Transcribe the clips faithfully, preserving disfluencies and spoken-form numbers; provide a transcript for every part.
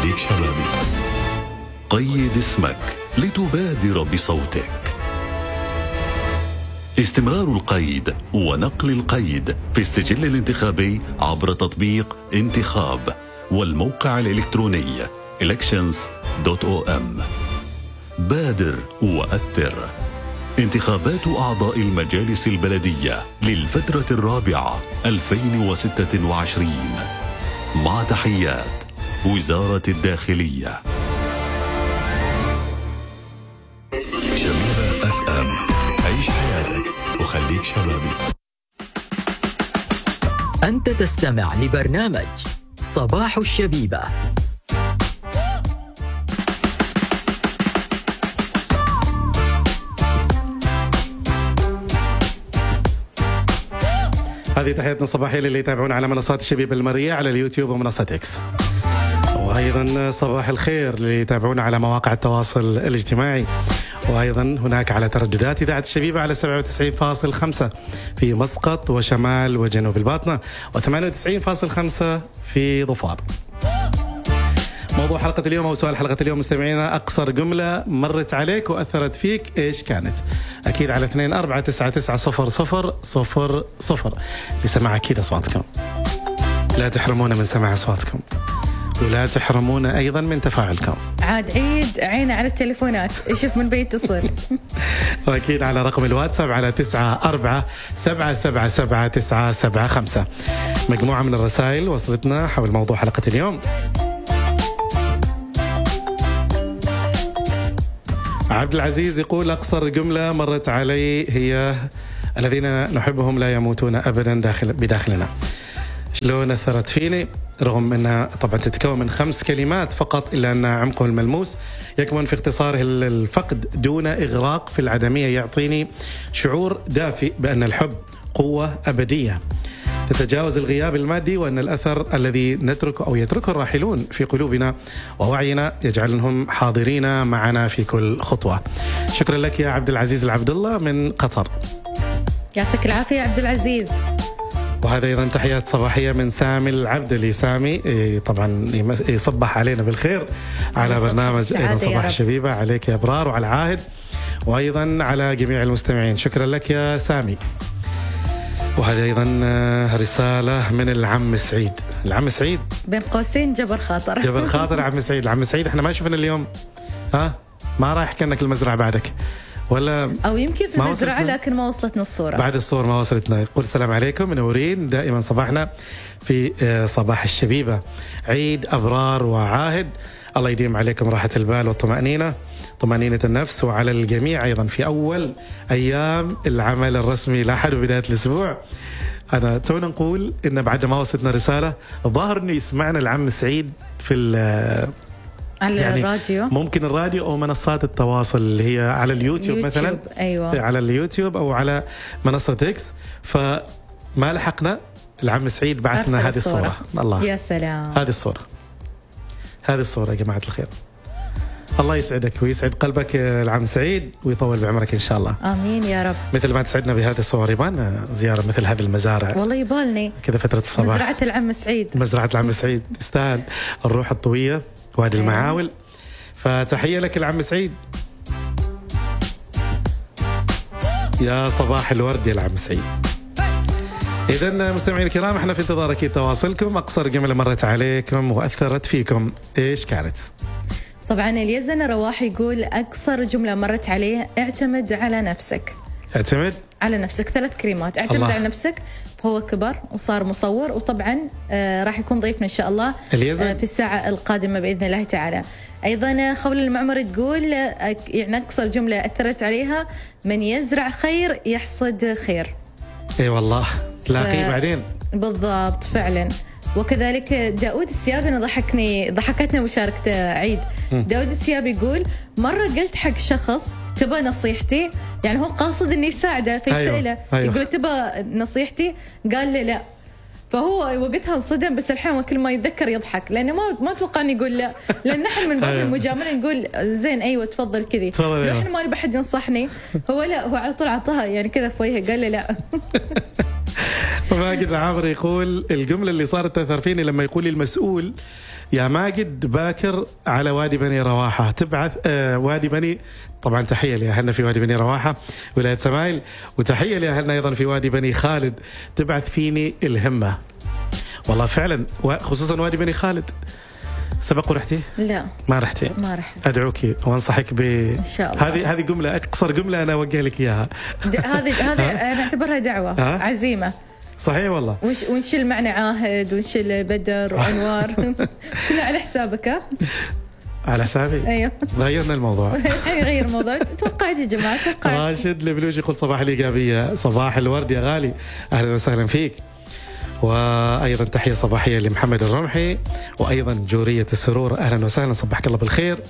وخليك شبابي. قيد اسمك لتبادر بصوتك. استمرار القيد ونقل القيد في السجل الانتخابي عبر تطبيق انتخاب والموقع الإلكتروني elections دوت أو إم. بادر وأثر. انتخابات أعضاء المجالس البلدية للفترة الرابعة ألفين وستة وعشرين. مع تحيات وزارة الداخلية. شبيبة اف ام، عيش حياتك وخليك شبابي. أنت تستمع لبرنامج صباح الشبيبة. هذه تحياتنا الصباحية للي يتابعون على منصات الشبيبة المرئية على اليوتيوب ومنصة إكس. وأيضا صباح الخير للي يتابعون على مواقع التواصل الاجتماعي. وأيضا هناك على ترددات إذاعة الشبيبة على سبعة وتسعين فاصلة خمسة في مسقط وشمال وجنوب الباطنة، وثمانية وتسعين فاصلة خمسة في ظفار. موضوع حلقة اليوم أو سؤال حلقة اليوم مستمعينا: أقصر جملة مرت عليك وأثرت فيك إيش كانت؟ أكيد على اثنين أربعة تسعة تسعة صفر صفر صفر صفر لسماع أكيد أصواتكم. لا تحرمونا من سماع أصواتكم، ولا تحرمونا أيضا من تفاعلكم. عاد عيد عينا على التليفونات، شوف من بيتصل. وأكيد على رقم الواتساب على تسعة أربعة سبعة سبعة سبعة تسعة سبعة خمسة. مجموعة من الرسائل وصلتنا حول موضوع حلقة اليوم. عبد العزيز يقول: أقصر جملة مرت علي هي الذين نحبهم لا يموتون أبدا داخل بداخلنا. شلون أثرت فيني رغم أنها طبعا تتكون من خمس كلمات فقط، إلا أن عمقه الملموس يكمن في اختصاره الفقد دون إغراق في العدمية. يعطيني شعور دافئ بأن الحب قوة أبدية تتجاوز الغياب المادي، وأن الأثر الذي نتركه أو يتركه الراحلون في قلوبنا ووعينا يجعلهم حاضرين معنا في كل خطوة. شكرا لك يا عبد العزيز العبد الله من قطر. يعطيك العافية يا عبد العزيز. وهذا أيضا تحيات صباحية من سامي العبد اللي سامي طبعا يصبح علينا بالخير على برنامج أيضا صباح الشبيبة. عليك يا أبرار وعلى عاهد، وأيضا على جميع المستمعين. شكرا لك يا سامي. وهذا أيضا رسالة من العم سعيد. العم سعيد بين قوسين جبر خاطر. جبر خاطر عم سعيد. العم سعيد احنا ما شفنا اليوم، ها ما رايح كأنك المزرعة بعدك ولا أو يمكن في المزرعة لكن ما وصلتنا الصورة. بعد الصور ما وصلتنا. يقول: السلام عليكم، منورين دائما صباحنا في صباح الشبيبة. عيد أبرار وعاهد، الله يديم عليكم راحة البال والطمأنينة، طمأنينة النفس، وعلى الجميع أيضا في أول أيام العمل الرسمي لاحد وبداية الأسبوع. أنا تونا نقول إن بعد ما وصلتنا رسالة الظاهر إنه يسمعنا العم سعيد في على يعني الراديو، ممكن الراديو أو منصات التواصل اللي هي على اليوتيوب, اليوتيوب مثلا. أيوة. على اليوتيوب أو على منصة إكس. فما لحقنا العم سعيد بعثنا هذه الصورة. الله يا سلام، هذه الصورة هذه الصورة يا جماعة الخير. الله يسعدك ويسعد قلبك العم سعيد ويطول بعمرك إن شاء الله. آمين يا رب. مثل ما تسعدنا بهذه الصور يبان زيارة مثل هذه المزارع. والله يبالني كذا فترة الصباح. مزرعة العم سعيد. مزرعة العم سعيد تستاهل الروح الطوية وهذه المعاول. فتحية لك العم سعيد. يا صباح الورد يا العم سعيد. إذن مستمعين الكرام، احنا في انتظار أكيد تواصلكم. أقصر جملة مرت عليكم وأثرت فيكم إيش كانت؟ طبعا اليزن رواح يقول: أقصر جملة مرت عليه: اعتمد على نفسك. اعتمد على نفسك، ثلاث كلمات. اعتمد الله. على نفسك. فهو كبر وصار مصور، وطبعا آه راح يكون ضيفنا إن شاء الله آه في الساعة القادمة بإذن الله تعالى. أيضا خول المعمر تقول آه يعني أقصر جملة أثرت عليها: من يزرع خير يحصد خير. اي والله تلاقي ف... بعدين بالضبط فعلا. وكذلك داود السيابي، أنا ضحكني ضحكتنا مشاركة عيد. داود السيابي يقول: مرة قلت حق شخص تبى نصيحتي، يعني هو قاصد إني يساعده فيسأله. أيوة. أيوة. يقول: تبى نصيحتي؟ قال لي لا. فهو وقتها انصدم، بس الحين كل ما يتذكر يضحك، لأنه ما ما توقع إني يقول لا، لأن نحن من باب أيوة. المجاملة نقول زين أيوة تفضل كذي. نحن ما نبي حد ينصحني. هو لا، هو على طول عطاها يعني كذا في وجهه، قال لي لا. ماجد العامر يقول: الجملة اللي صارت تأثر فيني لما يقول لي المسؤول يا ماجد باكر على وادي بني رواحة تبعث آه وادي بني، طبعا تحية لأهلنا في وادي بني رواحة ولاية سمايل، وتحية لأهلنا أيضا في وادي بني خالد، تبعث فيني الهمة. والله فعلا خصوصا وادي بني خالد. سبق ورحتي؟ لا ما رحتي؟ ما رحت. أدعوك وأنصحك ب إن شاء الله. هذه هذه جملة أقصر جملة أنا أوجه لك إياها. هذه هذه أنا أعتبرها دعوة ها؟ عزيمة. صحيح والله. ونش ونشيل معنى عاهد ونشيل بدر وأنوار كله على حسابك. ها؟ على حسابي. ايوه غيرنا الموضوع. الحين غير الموضوع. توقعت يا جماعه توقعت. راشد البلوش يقول صباح الايجابيه، صباح الورد يا غالي، اهلا وسهلا فيك. وايضا تحيه صباحيه لمحمد الرمحي، وايضا جوريه السرور، اهلا وسهلا، صبحك الله بالخير.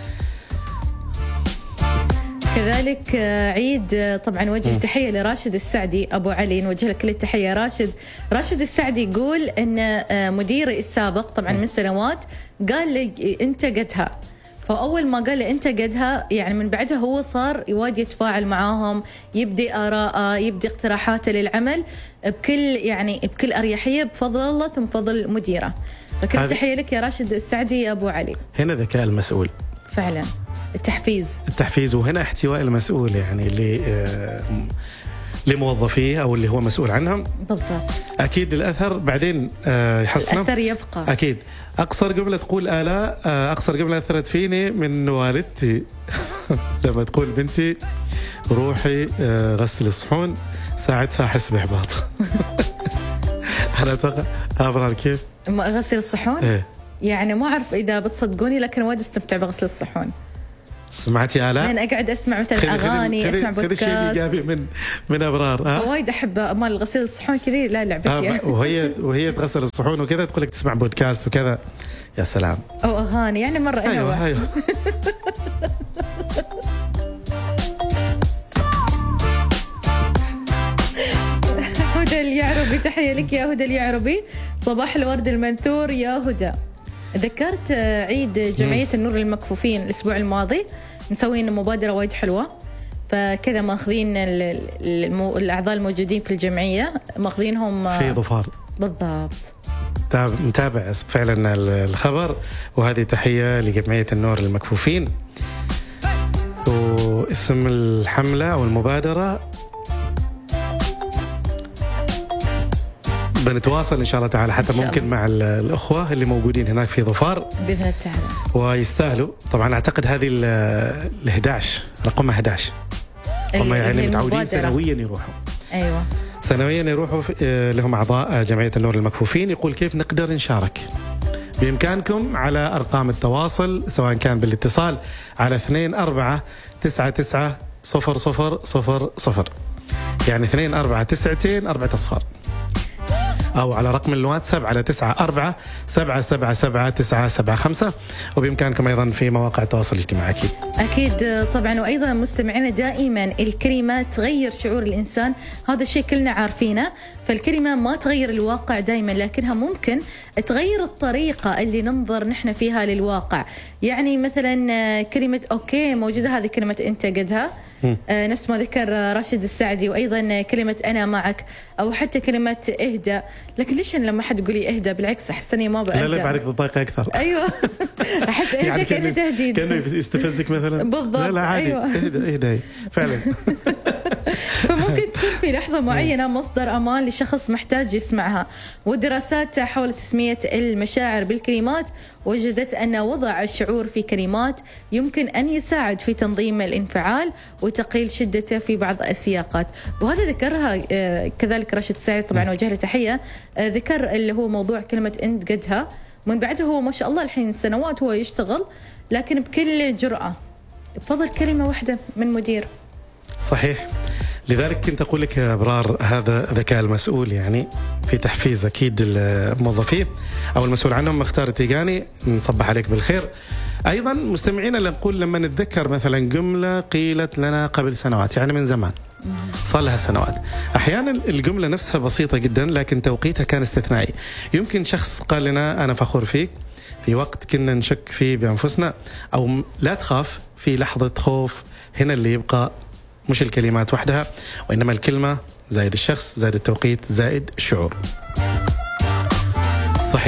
كذلك عيد طبعا وجه تحيه لراشد السعدي ابو علي، نوجه لك كل التحيه راشد. راشد السعدي يقول ان مديري السابق طبعا من سنوات قال لي انت قدها، فاول ما قال لي انت قدها يعني من بعدها هو صار يواجه يتفاعل معاهم، يبدي اراءه، يبدي اقتراحاته للعمل بكل يعني بكل اريحيه بفضل الله ثم فضل مديره. فكل تحيه لك يا راشد السعدي ابو علي. هنا ذكاء المسؤول فعلا، التحفيز التحفيز وهنا احتواء المسؤول يعني اللي آه لموظفيه او اللي هو مسؤول عنهم. بالضبط. اكيد الاثر بعدين آه يحصل، الاثر يبقى اكيد. اقصر جمله تقول آلاء آه اقصر جمله اثرت فيني من والدتي لما تقول بنتي روحي آه غسل الصحون، ساعتها احس باحباط. انا اتوقع ابرار كيف غسل الصحون. إيه؟ يعني ما اعرف اذا بتصدقوني لكن وايد استمتع بغسل الصحون. سمعتي آلاء؟ انا اقعد اسمع مثلا اغاني، خذي اسمع بودكاست. هذا الشيء ايجابي من من ابرار. ها وايد احب مال غسيل الصحون كذي، لا لعبتي. آه وهي وهي تغسل الصحون وكذا تقول لك تسمع بودكاست وكذا، يا سلام. او اغاني يعني مره انوع. ايوه ايوه. هدى اليعربي، تحيه لك يا هدى اليعربي، صباح الورد المنثور يا هدى. ذكرت عيد جمعية النور للمكفوفين الأسبوع الماضي، مسوين مبادرة وايد حلوة، فكذا ماخذين الأعضاء الموجودين في الجمعية ماخذينهم في ظفار. بالضبط. متابع فعلا الخبر، وهذه تحية لجمعية النور للمكفوفين. واسم الحملة أو المبادرة بنتواصل إن شاء الله تعالى حتى ممكن مع الأخوة اللي موجودين هناك في ظفار بإذن الله تعالى، ويستاهلوا. طبعا أعتقد هذه ال إحدى عشر رقمها إحدى عشر، هم يعني متعودين سنويا يروحوا. أيوة سنويا يروحوا لهم أعضاء جمعية النور للمكفوفين. يقول كيف نقدر نشارك؟ بإمكانكم على أرقام التواصل سواء كان بالاتصال على اثنين أربعة تسعة تسعة صفر صفر صفر صفر، يعني اثنين أربعة تسعتين أربعة أصفار، أو على رقم الواتساب على تسعة أربعة سبعة سبعة سبعة تسعة سبعة خمسة، وبإمكانكم أيضا في مواقع التواصل الاجتماعي. أكيد أكيد طبعا. وأيضا مستمعينا دائما الكلمة تغير شعور الإنسان، هذا الشيء كلنا عارفينه. فالكلمة ما تغير الواقع دائما، لكنها ممكن تغير الطريقة اللي ننظر نحن فيها للواقع. يعني مثلا كلمة أوكي موجودة، هذه كلمة أنت قدها، آه نفس ما ذكر راشد السعدي. وأيضا كلمة أنا معك، أو حتى كلمة اهدى. لكن ليش لما حد يقول لي اهدى بالعكس أحس إني ما بأهدى. لا لا بعدك بالضيقة أكثر. أيوة أحس اهدى يعني كأنه تهديد، كأنه يستفزك مثلا. بالضبط. لا لا عادي. أيوة. اهدى اهدى فعلا. فممكن تكون في لحظة معينة مصدر أمان لشخص محتاج يسمعها. ودراسات حول تسمية المشاعر بالكلمات وجدت أن وضع الشعور في كلمات يمكن أن يساعد في تنظيم الانفعال وتقليل شدته في بعض السياقات. وهذا ذكرها كذلك راشد سعيد، طبعا وجه له تحية، ذكر اللي هو موضوع كلمة أنت قدها. من بعده هو ما شاء الله الحين سنوات هو يشتغل، لكن بكل جرأة بفضل كلمة واحدة من مدير. صحيح. لذلك كنت أقول لك يا أبرار هذا ذكاء المسؤول يعني في تحفيز أكيد الموظفين أو المسؤول عنهم. مختار التيجاني نصبح عليك بالخير. أيضا مستمعين اللي نقول لما نتذكر مثلا جملة قيلت لنا قبل سنوات، يعني من زمان صار لها سنوات، أحيانا الجملة نفسها بسيطة جدا لكن توقيتها كان استثنائي. يمكن شخص قال لنا أنا فخور فيك في وقت كنا نشك فيه بأنفسنا، أو لا تخاف في لحظة خوف. هنا اللي يبقى مش الكلمات وحدها، وإنما الكلمة زائد الشخص زائد التوقيت زائد الشعور. صحيح.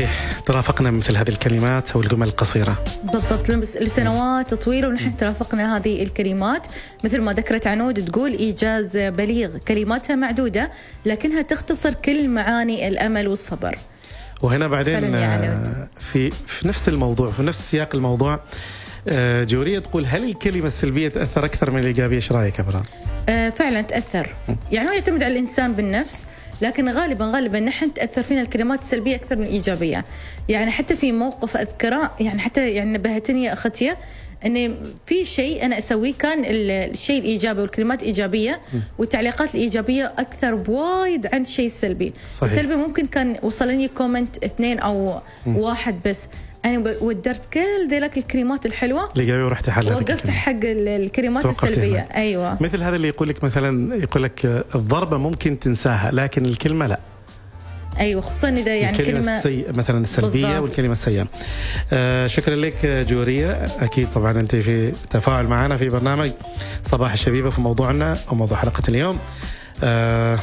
ترافقنا مثل هذه الكلمات أو الجمل القصيرة. بالضبط، لسنوات طويلة ونحن ترافقنا هذه الكلمات، مثل ما ذكرت عنود تقول إيجاز بليغ، كلماتها معدودة لكنها تختصر كل معاني الأمل والصبر. وهنا بعدين في في نفس الموضوع، في نفس سياق الموضوع، جورية تقول هل الكلمة السلبية تأثر أكثر من الإيجابية؟ إيش رأيك يا بران؟ آه فعلا تأثر، يعني هو يعتمد على الإنسان بالنفس، لكن غالبا غالبا نحن تأثر فينا الكلمات السلبية أكثر من الإيجابية. يعني حتى في موقف أذكره، يعني حتى يعني نبهتني يا أختي أن في شيء أنا أسويه كان الشيء الإيجابي والكلمات إيجابية والتعليقات الإيجابية أكثر بوايد عن الشيء السلبي. صحيح. السلبي ممكن كان وصلني كومنت اثنين أو م. واحد بس، أنا ودرت كل ذلك الكلمات الحلوة الإيجابية ورحت حل وقفت حق الكلمات السلبية. هناك. أيوة، مثل هذا اللي يقول لك مثلا، يقول لك الضربة ممكن تنساها لكن الكلمة لا. ايوه، خصوصا اذا يعني الكلمه كلمه السي... مثلا السلبيه بالضبط. والكلمه السيئه. آه شكرا لك جوريه، اكيد طبعا انت في تفاعل معنا في برنامج صباح الشبيبه في موضوعنا او موضوع حلقه اليوم. آه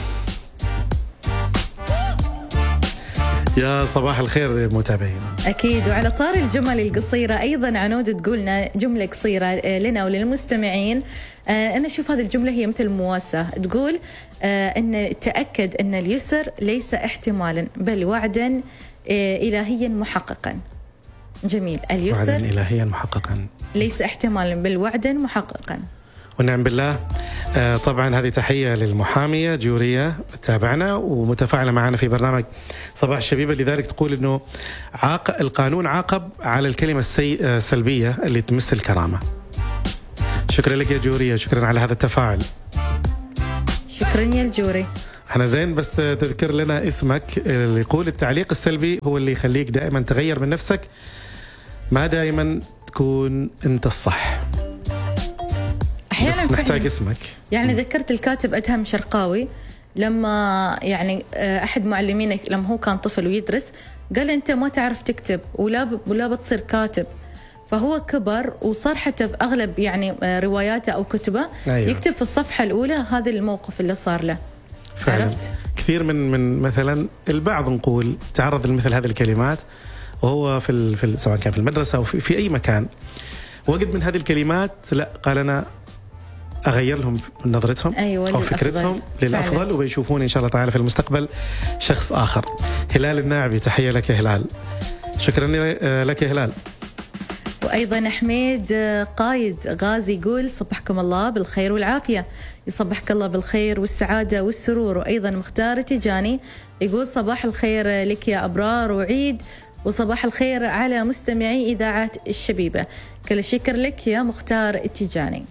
يا صباح الخير متابعينا. أكيد. وعلى طار الجمل القصيرة أيضا عنود تقولنا جملة قصيرة لنا وللمستمعين. آه أنا أشوف هذه الجملة هي مثل مواساة، تقول آه أن تأكد أن اليسر ليس احتمالا بل وعدا آه إلهيا محققا. جميل، اليسر وعدا إلهيا محققا ليس احتمالا بل وعدا محققا. ونعم بالله. آه طبعا هذه تحية للمحامية جورية تابعنا ومتفاعلة معنا في برنامج صباح الشبيبة، لذلك تقول أنه عاق القانون عاقب على الكلمة السلبية اللي تمس الكرامة. شكرا لك يا جورية، شكرا على هذا التفاعل. شكرا يا الجوري. احنا زين بس تذكر لنا اسمك، اللي يقول التعليق السلبي هو اللي يخليك دائما تغير من نفسك، ما دائما تكون انت الصح. أحيانا نحتاج اسمك. يعني ذكرت الكاتب أدهم شرقاوي لما يعني أحد معلمينه لما هو كان طفل ويدرس قال أنت ما تعرف تكتب ولا ولا بتصير كاتب، فهو كبر وصار حتى في أغلب يعني رواياته أو كتبه أيوة. يكتب في الصفحة الأولى هذا الموقف اللي صار له. فعلا. عرفت؟ كثير من من مثلا البعض نقول تعرض لمثل هذه الكلمات وهو في في سواء كان في المدرسة أو في, في أي مكان، وجد من هذه الكلمات لا قال أنا أغير لهم من نظرتهم أيوة أو فكرتهم للأفضل فعلا. وبيشوفون إن شاء الله تعالى في المستقبل شخص آخر. هلال الناعبي، تحية لك يا هلال. شكرا لك يا هلال. وأيضا حميد قايد غازي يقول صبحكم الله بالخير والعافية. يصبحك الله بالخير والسعادة والسرور. وأيضا مختار تجاني يقول صباح الخير لك يا أبرار وعيد، وصباح الخير على مستمعي إذاعة الشبيبة. كل شكر لك يا مختار التجاني.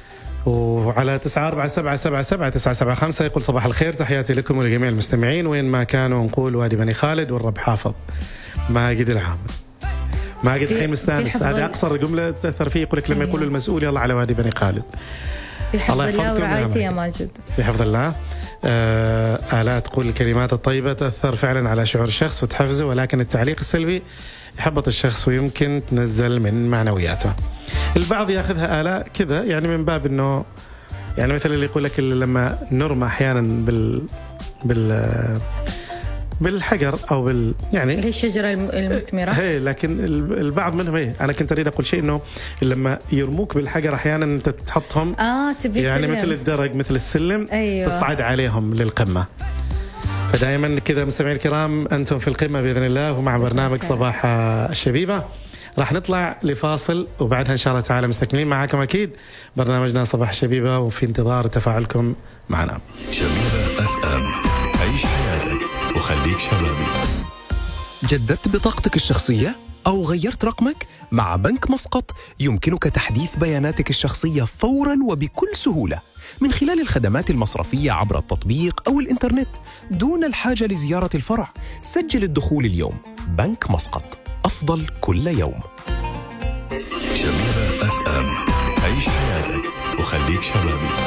وعلى تسعة أربعة سبعة سبعة سبعة تسعة سبعة خمسة يقول صباح الخير، تحياتي لكم ولجميع المستمعين وين ما كانوا، نقول وادي بني خالد والرب حافظ. ماجد العامر. ماجد الحين مستانس، هذا أقصر جملة تأثر فيه، يقول لك لما يقول المسؤول يلا على وادي بني خالد. في حفظ الله ورعايته يا ماجد. في حفظ الله. آه آلاء تقول الكلمات الطيبة تأثر فعلا على شعور الشخص وتحفزه، ولكن التعليق السلبي يحبط الشخص ويمكن تنزل من معنوياته. البعض ياخذها آلاء كذا يعني من باب انه يعني مثل اللي يقول لك لما نرمى احيانا بال بال بالحجر او بال يعني اللي هي الشجره المثمره هي، لكن البعض منهم هي انا كنت اريد اقول شيء انه لما يرموك بالحجر احيانا انت تحطهم اه تبي يعني سلم. مثل الدرج مثل السلم أيوة. تصعد عليهم للقمه. فدائما كذا مستمعين الكرام انتم في القمه باذن الله، ومع برنامج صباح الشبيبه راح نطلع لفاصل وبعدها ان شاء الله تعالى مستكملين معاكم اكيد برنامجنا صباح الشبيبه، وفي انتظار تفاعلكم معنا. شبيبه اف ام، عيش حياتك وخليك شبابي. جددت بطاقتك الشخصيه أو غيرت رقمك؟ مع بنك مسقط يمكنك تحديث بياناتك الشخصية فوراً وبكل سهولة من خلال الخدمات المصرفية عبر التطبيق أو الإنترنت دون الحاجة لزيارة الفرع. سجل الدخول اليوم. بنك مسقط، أفضل كل يوم. شبيبة أف أم، عيش حياتك وخليك شبابي.